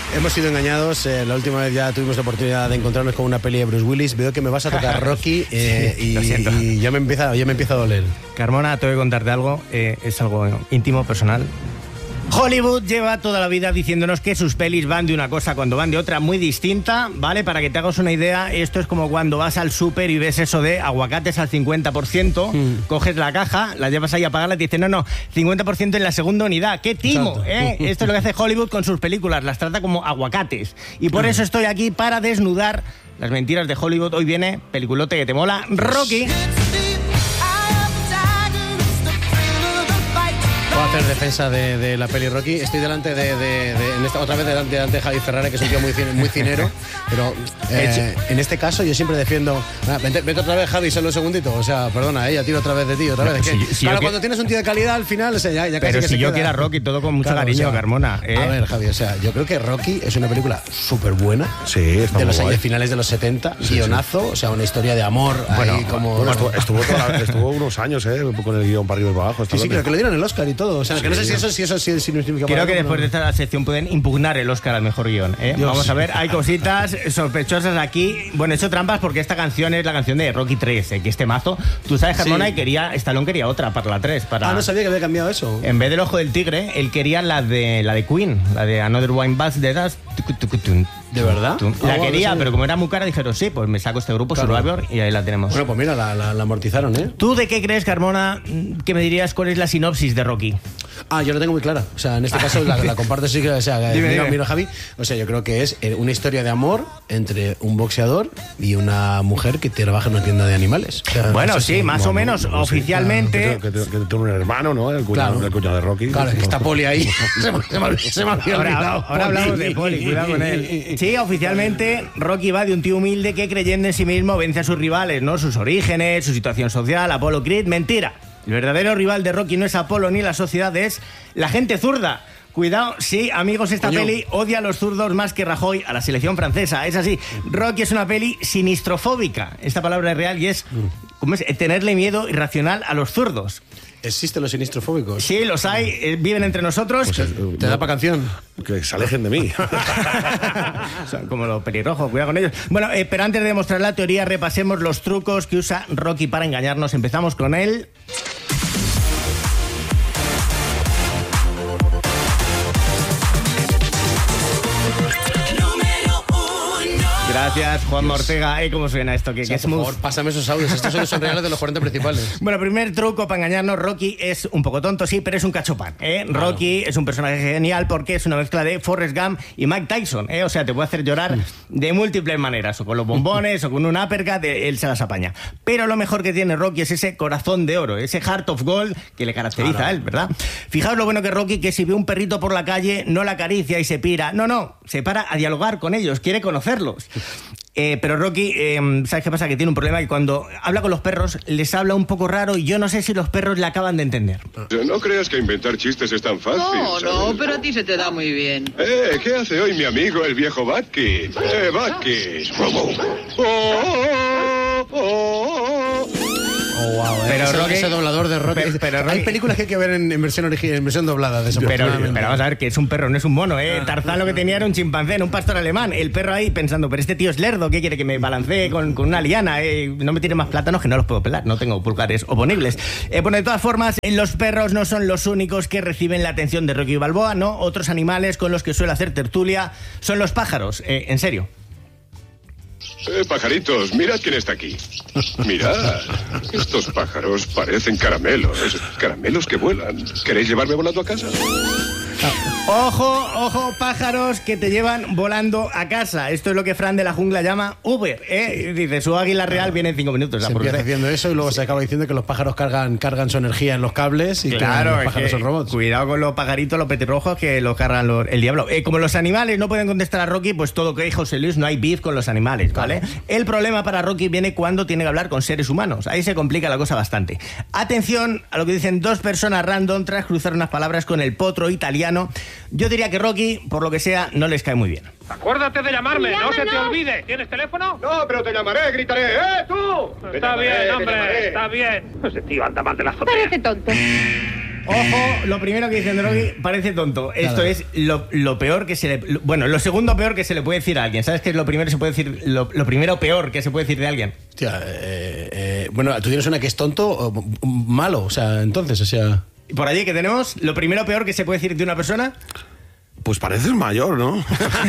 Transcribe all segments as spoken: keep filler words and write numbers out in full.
hemos sido engañados. Eh, la última vez ya tuvimos la oportunidad de encontrarnos con una peli de Bruce Willis. Veo que me vas a tocar Rocky eh, sí, y, lo siento. y ya me empieza, ya me empieza a doler. Carmona, tengo que contarte algo. Eh, es algo íntimo, personal. Hollywood lleva toda la vida diciéndonos que sus pelis van de una cosa cuando van de otra muy distinta, ¿vale? Para que te hagas una idea, esto es como cuando vas al súper y ves eso de aguacates al cincuenta por ciento, mm. coges la caja, la llevas ahí a pagarla y te dicen, no, no, cincuenta por ciento en la segunda unidad. ¡Qué timo! ¿eh? Esto es lo que hace Hollywood con sus películas, las trata como aguacates. Y por eso estoy aquí para desnudar las mentiras de Hollywood. Hoy viene peliculote que te mola, Rocky. Puedo hacer defensa de, de la peli Rocky. Estoy delante de, de, de en esta, otra vez delante, delante de Javi Ferrara, que es un tío muy, muy cinero, pero eh, en este caso yo siempre defiendo. Ah, vente, vete otra vez, Javi, solo un segundito. O sea, perdona, ella tira otra vez de ti, otra vez. Si, que, si claro, que... cuando tienes un tío de calidad al final, o sea, ya, ya casi pero que si se yo queda. quiera Rocky, todo con mucho claro, cariño, o sea, Carmona. ¿eh? A ver, Javi, o sea, yo creo que Rocky es una película súper buena. Sí, está de muy los guay. años finales de los setenta, sí, guionazo, sí. O sea, una historia de amor. Bueno, ahí como, bueno estuvo, estuvo, toda la, estuvo unos años, ¿eh? Con el guión para arriba y para abajo. Sí, sí, creo que le dieron el Oscar y todo. O sea, sí, que no sé si eso, si eso si, si, si, si creo que después de esta sección pueden impugnar el Oscar al mejor guión. ¿eh? Vamos a ver, hay cositas sospechosas aquí. Bueno, he hecho trampas porque esta canción es la canción de Rocky tres, ¿eh? Que este mazo. Tú sabes, Carmona, sí. Y quería, Stallone quería otra para la tres. Para... Ah, no sabía que había cambiado eso. En vez del Ojo del Tigre, él quería la de la de Queen, la de Another Wine Bites the Dust. ¿De verdad? La oh, quería, wow, pero como era muy cara, dijeron, sí, pues me saco este grupo, claro. Survivor, y ahí la tenemos. Bueno, pues mira, la, la, la amortizaron, ¿eh? ¿Tú de qué crees, Carmona, que me dirías cuál es la sinopsis de Rocky? Ah, yo la tengo muy clara. O sea, en este caso la, la comparto, sí que, o sea, dime, mira, dime. mira, Javi. O sea, yo creo que es una historia de amor entre un boxeador y una mujer que trabaja en una tienda de animales. O sea, bueno, no sí, si, más no, o menos, no, no, oficialmente. Que tiene un hermano, ¿no? El cuñado, claro. el cuñado de Rocky. Claro, que está Poli ahí. se, me, se, me, se me había ahora, olvidado. Ahora Poli. hablamos de Poli, cuidado con él. Sí, oficialmente, Rocky va de un tío humilde que, creyendo en sí mismo, vence a sus rivales, ¿no? Sus orígenes, su situación social, Apollo Creed. Mentira. El verdadero rival de Rocky no es Apolo ni la sociedad, es la gente zurda. Cuidado, sí, amigos, esta Coño. peli odia a los zurdos más que Rajoy a la selección francesa. Es así, Rocky es una peli sinistrofóbica. Esta palabra es real y es, ¿cómo es? Tenerle miedo irracional a los zurdos. ¿Existen los sinistrofóbicos? Sí, los hay, eh, viven entre nosotros. Pues, eh, ¿Te da para canción? Que se alejen de mí. Son como los pelirrojos, cuidado con ellos. Bueno, eh, pero antes de demostrar la teoría, repasemos los trucos que usa Rocky para engañarnos. Empezamos con él. Gracias, Juan Ortega. ¿Eh? ¿Cómo suena esto? ¿Qué, o sea, qué por favor, pásame esos audios. Estos audios son reales de los cuarenta principales. Bueno, primer truco para engañarnos. Rocky es un poco tonto, sí, pero es un cachopán. ¿eh? Claro. Rocky es un personaje genial porque es una mezcla de Forrest Gump y Mike Tyson. ¿eh? O sea, te puede hacer llorar de múltiples maneras. O con los bombones, o con un uppercut, él se las apaña. Pero lo mejor que tiene Rocky es ese corazón de oro, ese heart of gold que le caracteriza claro. a él, ¿verdad? Fijaos lo bueno que Rocky, que si ve un perrito por la calle, no la acaricia y se pira. No, no, se para a dialogar con ellos, quiere conocerlos. Eh, pero Rocky, eh, ¿sabes qué pasa? Que tiene un problema, que cuando habla con los perros les habla un poco raro y yo no sé si los perros le acaban de entender. No creas que inventar chistes es tan fácil. No, ¿sabes? no, pero a ti se te da muy bien. Eh, ¿qué hace hoy mi amigo el viejo Batkins? Eh, Batkins. Oh, oh, oh, oh. Oh, wow, eh. Pero ese, Rocky, ese doblador de Rocky. Pero, pero Rocky, hay películas que hay que ver en, en versión original, en versión doblada, desafortunadamente. Pero, pero vamos a ver que es un perro, no es un mono, ¿eh? Tarzán lo que tenía era un chimpancé, no un pastor alemán. El perro ahí pensando, pero este tío es lerdo, ¿qué quiere? Que me balancee con, con una liana, ¿eh? No me tire más plátanos que no los puedo pelar, no tengo pulgares oponibles. Eh, bueno, de todas formas, los perros no son los únicos que reciben la atención de Rocky Balboa, ¿no? Otros animales con los que suele hacer tertulia son los pájaros, eh, en serio. Eh, pajaritos, mirad quién está aquí. Mirad, estos pájaros parecen caramelos, caramelos que vuelan. ¿Queréis llevarme volando a casa? Ojo, ojo, pájaros que te llevan volando a casa. Esto es lo que Fran de la Jungla llama Uber, ¿eh? Dice, su águila real viene en cinco minutos. Se empieza haciendo eso y luego se acaba diciendo que los pájaros cargan, cargan su energía en los cables y claro, que los pájaros son robots. Cuidado con los pajaritos, los petirrojos, que los cargan los, el diablo. Eh, como los animales no pueden contestar a Rocky, pues todo que hay José Luis, no hay beef con los animales, ¿vale? Claro. El problema para Rocky viene cuando tiene que hablar con seres humanos. Ahí se complica la cosa bastante. Atención a lo que dicen dos personas random tras cruzar unas palabras con el potro italiano. Yo diría que Rocky, por lo que sea, no les cae muy bien. Acuérdate de llamarme, Llámanos. no se te olvide. ¿Tienes teléfono? No, pero te llamaré, gritaré. ¡Eh, tú! Está bien, hombre, está bien. Ese tío anda mal de la azotea. Parece tonto. Ojo, lo primero que dicen de Rocky parece tonto. Esto Claro. es lo, lo peor que se le... lo- bueno, lo segundo peor que se le puede decir a alguien. ¿Sabes qué es lo primero que se puede decir? Lo, lo primero peor que se puede decir de alguien. Hostia, eh, eh, bueno, tú tienes una que es tonto o malo, o sea, entonces, o sea... Y por allí que tenemos, lo primero peor que se puede decir de una persona... Pues pareces mayor, ¿no?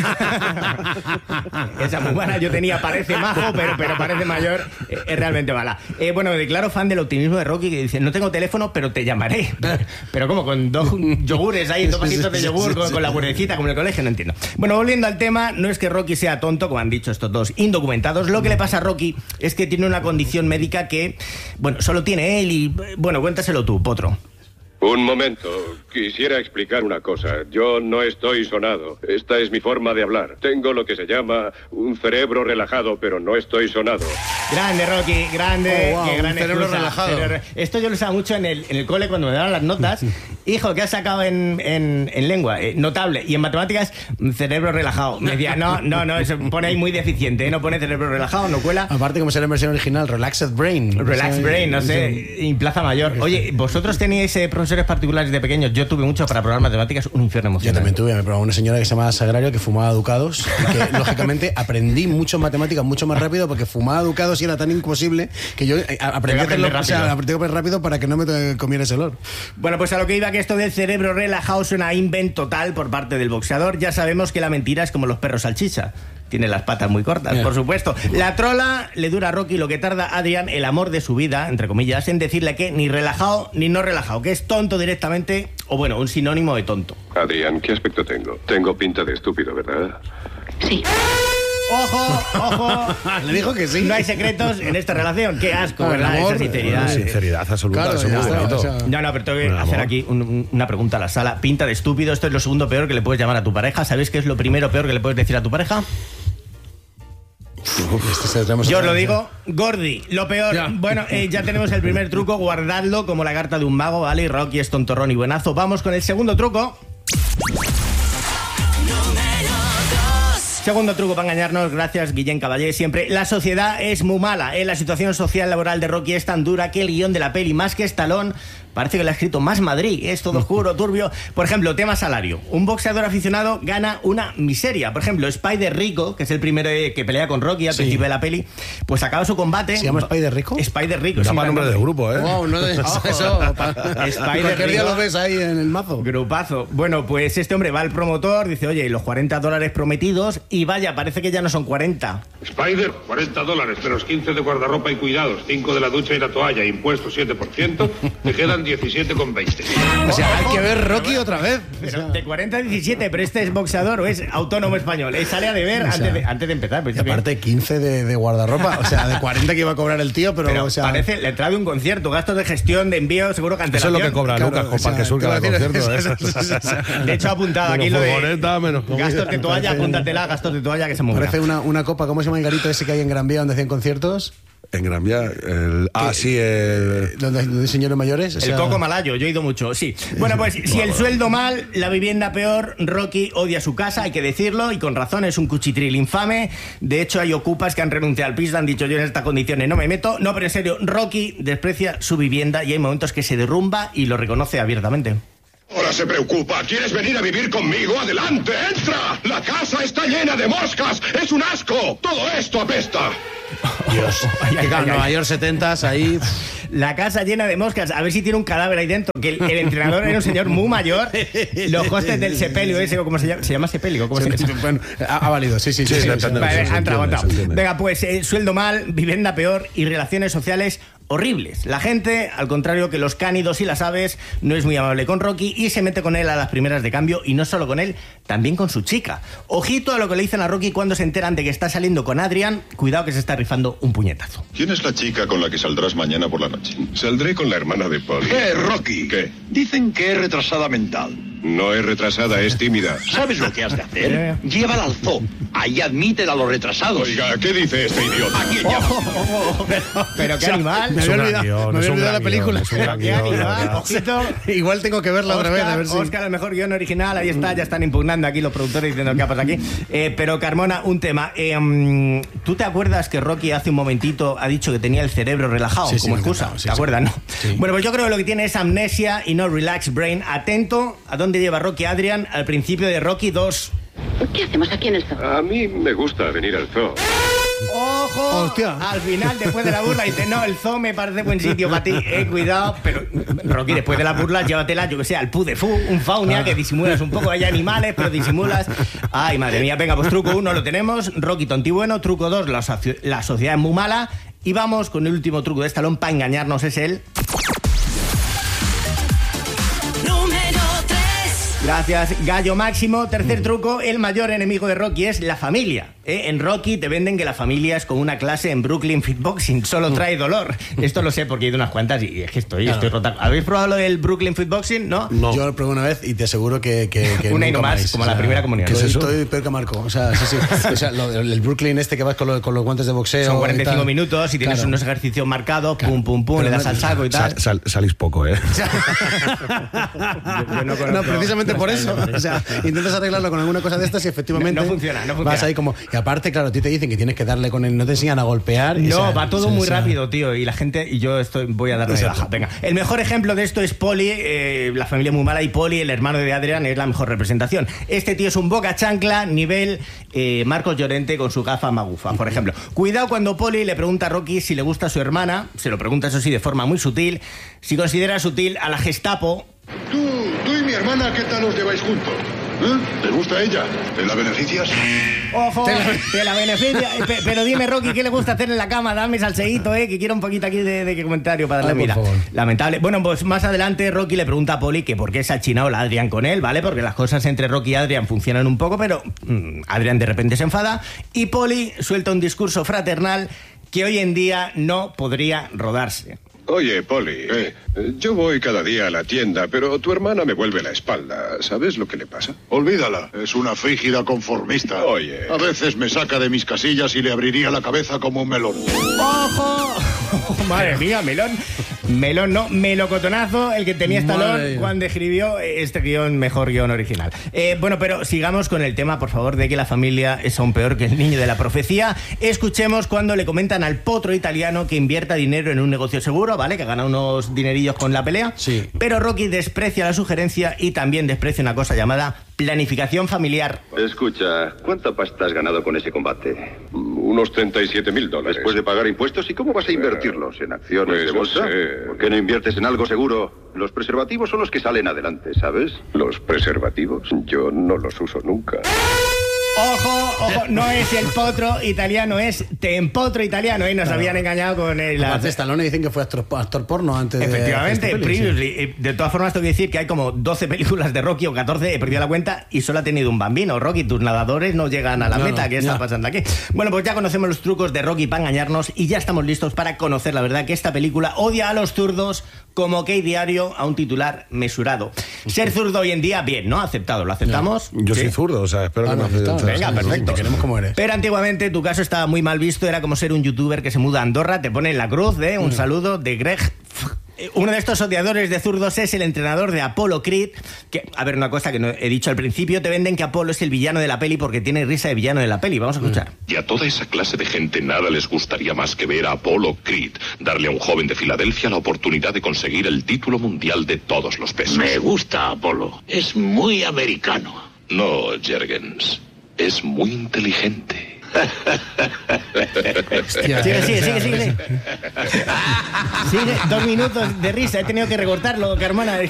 Esa muy buena, yo tenía parece majo, pero, pero parece mayor, eh, es realmente mala. Eh, bueno, me declaro fan del optimismo de Rocky, que dice, no tengo teléfono, pero te llamaré. Pero como con dos yogures ahí, dos vasitos de yogur con, con la buenecita, como en el colegio, no entiendo. Bueno, volviendo al tema, no es que Rocky sea tonto, como han dicho estos dos indocumentados. Lo que le pasa a Rocky es que tiene una condición médica que, bueno, solo tiene él y, bueno, cuéntaselo tú, Potro. Un momento. Quisiera explicar una cosa. Yo no estoy sonado. Esta es mi forma de hablar. Tengo lo que se llama un cerebro relajado, pero no estoy sonado. Grande, Rocky, grande. Oh, wow, qué gran un cerebro excusa. relajado. Cerebro- Esto yo lo usaba mucho en el, en el cole cuando me daban las notas. Hijo, ¿qué has sacado en, en, en lengua? Eh, notable. Y en matemáticas, cerebro relajado. Me decía, no, no, no, eso pone ahí muy deficiente, ¿eh? No pone cerebro relajado, no cuela. Aparte, como será en versión original, Relaxed Brain. Relax O sea, Brain, no sé, y Plaza Mayor. Oye, ¿vosotros teníais eh, profesores particulares de pequeños? Yo tuve mucho para probar matemáticas, un infierno Yo emocional. también tuve, me probaba una señora que se llamaba Sagrario que fumaba Ducados y que lógicamente aprendí mucho en matemáticas mucho más rápido porque fumaba Ducados y era tan imposible que yo eh, aprendí a hacerlo aprender o sea, rápido. aprendí a aprender rápido para que no me to- comiera ese olor. Bueno, pues a lo que iba, que esto del cerebro relajado suena a invent total por parte del boxeador. Ya sabemos que la mentira es como los perros salchicha. Tiene las patas muy cortas, Yeah. por supuesto. La trola le dura a Rocky lo que tarda a Adrian, el amor de su vida, entre comillas, en decirle que ni relajado ni no relajado, que es tonto directamente, o bueno, un sinónimo de tonto. Adrián, ¿qué aspecto tengo? Tengo pinta de estúpido, ¿verdad? Sí. Ojo, ojo. Le dijo que sí. No hay secretos en esta relación. Qué asco, Ah, el ¿verdad? amor, Esa sinceridad. Una sinceridad absoluta, Claro, eso es ya muy está, bonito. o sea- No, no, pero tengo que Buen hacer amor. aquí un- un- una pregunta a la sala. Pinta de estúpido, esto es lo segundo peor que le puedes llamar a tu pareja. ¿Sabéis qué es lo primero peor que le puedes decir a tu pareja? Este se lo tenemos Yo os otra lo vez, digo, Gordi, lo peor. Ya. Bueno, eh, ya tenemos el primer truco, guardadlo como la carta de un mago, ¿vale? Y Rocky es tontorrón y buenazo. Vamos con el segundo truco. Segundo truco para engañarnos, gracias Guillén Caballé, siempre. La sociedad es muy mala, ¿eh? La situación social laboral de Rocky es tan dura que el guión de la peli, más que Stallone, parece que lo ha escrito más Madrid, es todo oscuro, turbio. Por ejemplo, tema salario. Un boxeador aficionado gana una miseria. Por ejemplo, Spider Rico, que es el primero eh, que pelea con Rocky al Sí. principio de la peli, pues acaba su combate. ¿Se llama Spider Rico? Spider Rico, Da sí, para nombre de grupo, ¿eh? Wow, no de Ojo. eso. pa- Spider Cualquier día Rico. lo ves ahí en el mazo. Grupazo. Bueno, pues este hombre va al promotor, dice, oye, los cuarenta dólares prometidos, y vaya, parece que ya no son cuarenta. Spider, cuarenta dólares, menos quince de guardarropa y cuidados, cinco de la ducha y la toalla, impuestos siete por ciento, te quedan diecisiete con veinte. O sea, hay que ver Rocky otra vez. O Pero sea, de cuarenta a diecisiete, pero este es boxeador o es autónomo español. Eh, sale a deber O sea, antes, de, antes de empezar. Pues y aparte quince de, de guardarropa, o sea, de cuarenta que iba a cobrar el tío, pero, pero o sea, parece la entrada de un concierto, gastos de gestión, de envío, seguro que Eso es antelación. lo que cobra claro, Lucas o con sea, Parque Sur te cada voy a decir- concierto, ¿eh? De hecho, ha apuntado aquí Menos lo de furgoneta, menos comida. gastos de toalla, Parece- apúntatela, gastos de toalla, que se muy parece buena. una, una copa, ¿cómo se llama el garito ese que hay en Gran Vía donde hacían conciertos? En Gran Vía, el... Ah, sí, el... Donde, donde hay señores mayores. o El sea, coco malayo, yo he ido mucho, sí. Bueno, pues si el sueldo mal, la vivienda peor, Rocky odia su casa, hay que decirlo, y con razón, es un cuchitril infame. De hecho, hay ocupas que han renunciado al piso, han dicho yo en estas condiciones no me meto. No, pero en serio, Rocky desprecia su vivienda y hay momentos que se derrumba y lo reconoce abiertamente. Ahora se preocupa. ¿Quieres venir a vivir conmigo? ¡Adelante! ¡Entra! La casa está llena de moscas. ¡Es un asco! Todo esto apesta. Dios. Ay, ay, Claro, ay, Nueva ay. York setentas, ahí. La casa llena de moscas, a ver si tiene un cadáver ahí dentro, que el, el entrenador era un señor muy mayor, los hostes del sepelio ese, ¿cómo se llama? ¿Se llama sepelio? ¿Cómo se llama? Bueno, ha, ha valido, sí, sí, sí. Sí, sí, se o sea, entiende. Vale, se ha entrado, ha entiende, entrado. se entiende. Venga, pues eh, sueldo mal, vivienda peor y relaciones sociales horribles. La gente, al contrario que los cánidos y las aves, no es muy amable con Rocky y se mete con él a las primeras de cambio, y no solo con él, también con su chica. Ojito a lo que le dicen a Rocky cuando se enteran de que está saliendo con Adrian, cuidado que se está rifando un puñetazo. ¿Quién es la chica con la que saldrás mañana por la noche? Saldré con la hermana de Polly. ¡Eh, Rocky! ¿Qué? Dicen que es retrasada mental. No es retrasada, es tímida. ¿Sabes lo que has de hacer? Llévala al zoo. Ahí admiten a los retrasados. Oiga, ¿qué dice este idiota? ¿A quién llama? pero, pero qué animal. Me había olvidado, me había olvidado la película. Pero qué animal, ojito. Igual tengo que verla otra vez, a ver si... Oscar, el mejor guión original, ahí está, ya están impugnando aquí los productores diciendo qué ha pasado aquí. Eh, pero Carmona, un tema. Eh, um, ¿Tú te acuerdas que Rocky hace un momentito ha dicho que tenía el cerebro relajado Sí, sí, como me excusa? encantaba, sí, ¿Te sí. acuerdas, no? Sí. Bueno, pues yo creo que lo que tiene es amnesia y no relax brain. Atento a dónde lleva Rocky Adrian al principio de Rocky dos. ¿Qué hacemos aquí en el zoo? A mí me gusta venir al zoo. ¡Ojo! Hostia. Al final, después de la burla, dice, no, el zoo me parece buen sitio para ti, eh, cuidado. Pero, Rocky, después de la burla, llévatela, yo que sé, al Pu de Fu, un faunia, que disimulas un poco, hay animales, pero disimulas. Ay, madre mía, venga, pues truco uno lo tenemos, Rocky tonti bueno, truco dos, la, soci- la sociedad es muy mala, y vamos con el último truco de Stallone para engañarnos, es el... Gracias, Gallo Máximo. Tercer truco, el mayor enemigo de Rocky es la familia. ¿eh? En Rocky te venden que la familia es como una clase en Brooklyn Fitboxing, solo trae dolor. Esto lo sé porque he ido unas cuantas y es que estoy, Claro. estoy rota. ¿Habéis probado lo del Brooklyn Fitboxing? ¿No? No. Yo lo probé una vez y te aseguro que, que, que Una y nunca no más, más, como la primera comunión. ¿Qué es ¿Qué eso? es eso? Estoy peor que Marco. O sea, sí, sí. O sea, lo, el Brooklyn este que vas con, lo- con los guantes de boxeo. Son y cuarenta y cinco tal. minutos y tienes Claro. unos ejercicios marcados, Claro. pum, pum, pum, Pero le das no- al saco y tal. Sal- sal- salís poco, ¿eh? Yo- yo no conozco- No, precisamente por eso. O sea, intentas arreglarlo con alguna cosa de estas y efectivamente No- no funciona, no funciona. vas ahí como... Y aparte, claro, a ti te dicen que tienes que darle con el... No te enseñan a golpear. y, o No, sea, va todo o sea, muy o sea, rápido, tío. Y la gente, y yo estoy, voy a darle de Exacto. baja. Venga. El mejor ejemplo de esto es Poli, eh, la familia muy mala, y Poli, el hermano de Adrian, es la mejor representación. Este tío es un boca chancla, nivel eh, Marcos Llorente con su gafa magufa, por ejemplo. Cuidado cuando Poli le pregunta a Rocky si le gusta a su hermana, se lo pregunta eso sí de forma muy sutil, si considera sutil a la Gestapo. Tú, tú y mi hermana, ¿qué tal os lleváis juntos? ¿Eh? ¿Te gusta ella? ¿Te la beneficias? Ojo, te la beneficia. Eh, pe- Pero dime, Rocky, ¿qué le gusta hacer en la cama? Dame salseíto, eh, que quiero un poquito aquí de, de comentario para darle Ay, por mira. favor. Lamentable. Bueno, pues más adelante Rocky le pregunta a Poli que por qué se ha chinado la Adrian con él, ¿vale? Porque las cosas entre Rocky y Adrian funcionan un poco, pero mmm, Adrian de repente se enfada y Poli suelta un discurso fraternal que hoy en día no podría rodarse. Oye, Polly, eh, yo voy cada día a la tienda, pero tu hermana me vuelve la espalda. ¿Sabes lo que le pasa? Olvídala, es una frígida conformista. Oye. A veces me saca de mis casillas y le abriría la cabeza como un melón. ¡Ojo! Madre mía, melón. Melón no, melocotonazo, el que tenía Madre Stallone mía. cuando escribió este guión, mejor guión original. Eh, bueno, pero sigamos con el tema, por favor, de que la familia es aún peor que el niño de la profecía. Escuchemos cuando le comentan al potro italiano que invierta dinero en un negocio seguro, ¿vale? Que gana unos dinerillos con la pelea. Sí. Pero Rocky desprecia la sugerencia y también desprecia una cosa llamada planificación familiar. Escucha, ¿cuánta pasta has ganado con ese combate? Unos treinta y siete mil dólares. Después de pagar impuestos, ¿y cómo vas a invertirlos? ¿En acciones Pues de no bolsa? sé. ¿Por qué no inviertes en algo seguro? Los preservativos son los que salen adelante, ¿sabes? ¿Los preservativos? Yo no los uso nunca. Ojo, ojo, no es el potro italiano, es tempotro italiano, y nos Claro. habían engañado con el... Aparte, Stallone dicen que fue actor, actor porno antes de... Efectivamente, hacer esta peli, sí. previously. Eh, De todas formas, tengo que decir que hay como doce películas de Rocky o catorce, he perdido la cuenta, y solo ha tenido un bambino. Rocky, tus nadadores no llegan a la No, meta. no, ¿Qué ya. está pasando aquí? Bueno, pues ya conocemos los trucos de Rocky para engañarnos y ya estamos listos para conocer la verdad que esta película odia a los zurdos como que diario a un titular mesurado. Ser zurdo hoy en día, bien, ¿no? Aceptado, ¿lo aceptamos? Yo ¿Sí? soy zurdo, o sea, espero Ah, que no, me acepten. está, Venga, sí, sí, perfecto. te queremos como eres. Pero antiguamente tu caso estaba muy mal visto, era como ser un youtuber que se muda a Andorra, te pone en la cruz, ¿eh? Un saludo de Greg. Eh, Uno de estos odiadores de zurdos es el entrenador de Apollo Creed, que, a ver, una cosa que no he dicho al principio, te venden que Apollo es el villano de la peli porque tiene risa de villano de la peli. Vamos a escuchar. Y a toda esa clase de gente nada les gustaría más que ver a Apollo Creed darle a un joven de Filadelfia la oportunidad de conseguir el título mundial de todos los pesos. Me gusta Apolo. Es muy americano. No, Jergens. Es muy inteligente. Sigue, sigue, sigue, sigue, sigue. Sigue, dos minutos de risa, he tenido que recortarlo, Carmona.